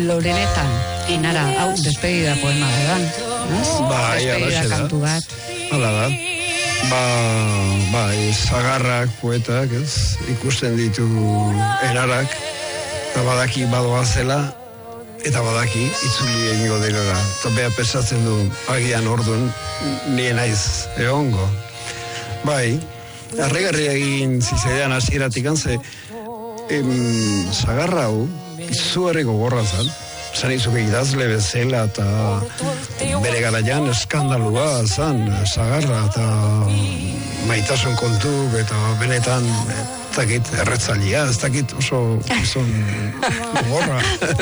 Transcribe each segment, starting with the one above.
Lorenetan, enara, hau, despedida poema edan. Despedida kantu bat. Hala da. Zagarrak poetak, ez? Ikusten ditu enarak, eta badaki badoa zela, eta badaki itzuli egingo dela. Eta beha pesatzen du, agian orduan, nien naiz egongo. Bai, arregarri egin zizaidean hasieratik antze, zagarra hau, izugarri gogorra zan, zan izuke idazle bezala, eta bere garaian eskandalua zan, zagarra, eta maitasun kontuk, eta benetan, ez dakit erretzalia, ez dakit oso gogorra.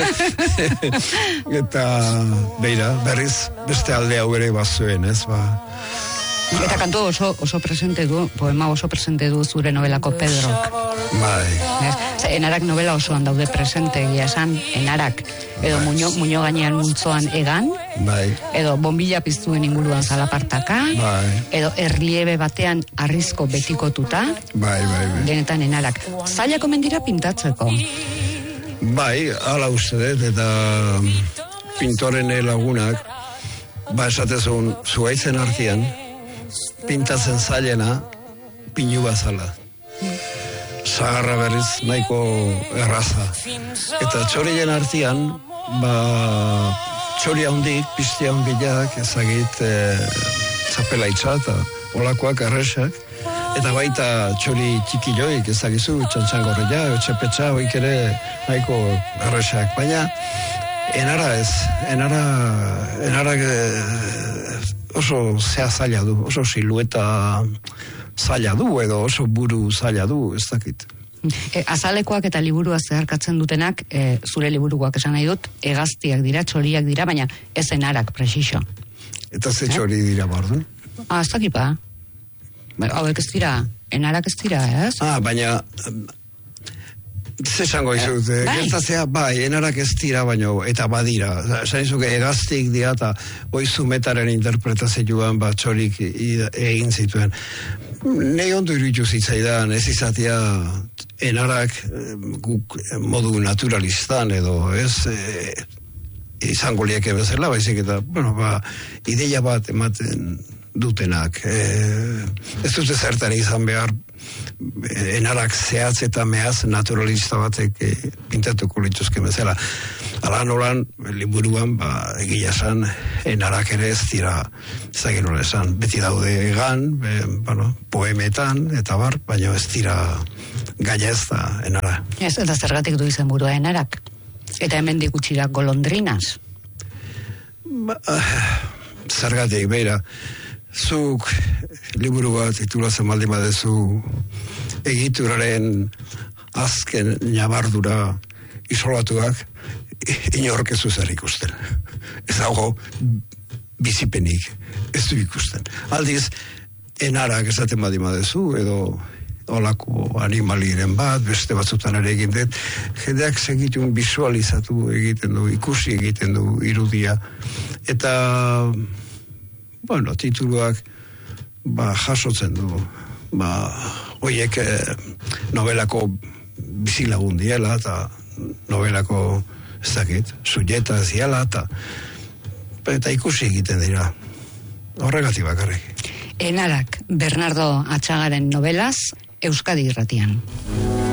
Eta beira, berriz, beste alde hau ere bazuen, ez ba. Eta kantu oso presente du, poema oso presente du zure novelako Pedrok. Bai. Enarak novela osoan daude presente, egia esan, enarak, edo muño gainean multzoan egan, bai. Edo bombilla piztuen inguruan zalapartaka, bai. Edo erliebe batean arrizko betikotuta, bai. Denetan enarak. Zailako mendira pintatzeko. Bai, hala uste dut, eta pintoren lagunak, esatezun, zuaitzen artean, pintatzen zailena, pinu bazala. Zagarra berriz nahiko erraza. Eta txorien artean, txori handik, pizti handiak, ezagit txapelaitza eta olakoak erresak, eta baita txori txikilloik ezagizu, txantxangorria, txepetxa, hoik ere nahiko erresak. Baina, enara ez, enara oso zea zaila du, oso silueta zaila du, edo oso buru zaila du, ez dakit. Azalekoak eta liburua zeharkatzen dutenak, zure liburuak esan nahi dut, hegaztiak dira, txoriak dira, baina ez enarak, presiso. Eta ze txori dira, bardun? Ez dakipa. Hauek ez dira, enarak ez dira, ez? Baina, zesango izut, gertatzea, enarak ez dira, baina, eta badira. Zainzuke, hegaztik dira, eta oizu metaren interpretazioan txorik egin zituen. Nei ondo iruditu zitzaidan, ez izatea enarak guk modu naturalistan edo, ez, izango lieke bezala, baizik eta, ideia bat ematen dutenak. Ez dute zertan izan behar enarak zehatz eta mehaz naturalista batek pintatuko lituzke bezala. Ala nolan, liburuan, egia esan, enarak ere ez dira, ezagin nola esan, beti daude egan, poemetan, eta baina ez dira gaia ez da enara. Ez, eta zergatik du izen burua enarak? Eta hemen dikutxira golondrinas? Zergatik, beira, zuk liburu bat titulatzen baldin badezu egituraren azken nabardura isolatuak inork ez du zer ikusten. Ez dago bizipenik ez du ikusten. Aldiz, enarak esaten baldin badezu edo olako animaliren bat, beste batzutan ere egin dut, jendeak segitun visualizatu egiten du, ikusi egiten du irudia. Eta tituluak jasotzen du hoiek novelako bizilagun diela eta novelako ez dakit, sujeta ziela eta ikusi egiten dira horregatik bakarrik. Enarak, Bernardo Atxagaren novelaz, Euskadi Irratian.